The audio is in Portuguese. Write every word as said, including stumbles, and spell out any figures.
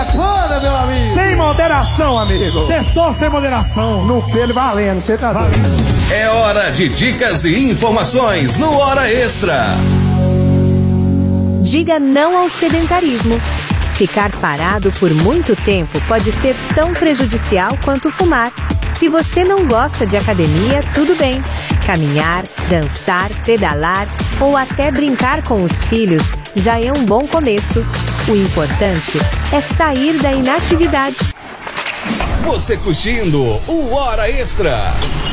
Bacana, meu amigo. Sem moderação, amigo. Sextou sem moderação. No pelo valendo, você tá doido. É hora de dicas e informações no Hora Extra. Diga não ao sedentarismo. Ficar parado por muito tempo pode ser tão prejudicial quanto fumar. Se você não gosta de academia, tudo bem. Caminhar, dançar, pedalar ou até brincar com os filhos já é um bom começo. O importante é sair da inatividade. Você curtindo o Hora Extra.